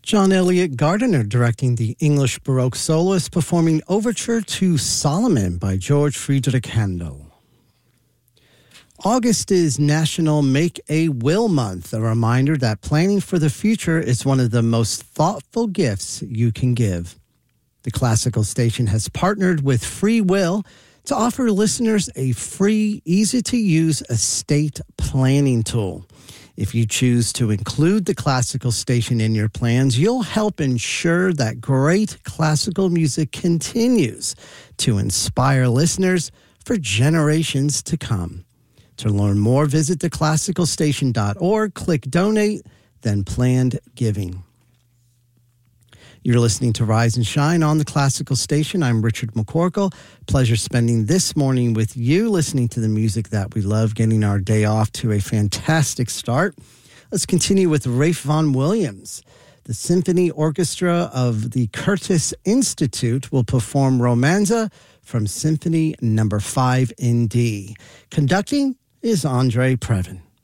John Elliott Gardiner directing the English Baroque soloist performing Overture to Solomon by George Friedrich Handel. August is National Make a Will Month, a reminder that planning for the future is one of the most thoughtful gifts you can give. The Classical Station has partnered with Free Will to offer listeners a free, easy-to-use estate planning tool. If you choose to include the Classical Station in your plans, you'll help ensure that great classical music continues to inspire listeners for generations to come. To learn more, visit theclassicalstation.org, click Donate, then Planned Giving. You're listening to Rise and Shine on the Classical Station. I'm Richard McCorkle. Pleasure spending this morning with you, listening to the music that we love, getting our day off to a fantastic start. Let's continue with Ralph Vaughan Williams. The Symphony Orchestra of the Curtis Institute will perform Romanza from Symphony No. 5 in D. Conducting is Andre Previn.